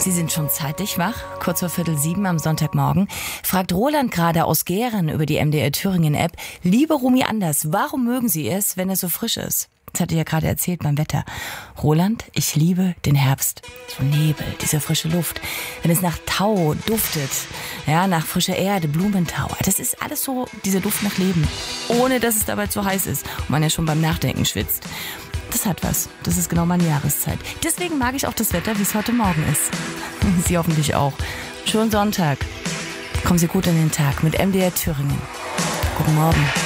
Sie sind schon zeitig wach, kurz vor 6:45 am Sonntagmorgen. Fragt Roland gerade aus Gehren über die MDR Thüringen-App. Liebe Rumi Anders, warum mögen Sie es, wenn es so frisch ist? Das hatte ich ja gerade erzählt beim Wetter. Roland, ich liebe den Herbst. So Nebel, diese frische Luft. Wenn es nach Tau duftet, ja, nach frischer Erde, Blumentau. Das ist alles so, dieser Duft nach Leben. Ohne, dass es dabei zu heiß ist und man ja schon beim Nachdenken schwitzt. Das hat was. Das ist genau meine Jahreszeit. Deswegen mag ich auch das Wetter, wie es heute Morgen ist. Sie hoffentlich auch. Schönen Sonntag. Kommen Sie gut in den Tag mit MDR Thüringen. Guten Morgen.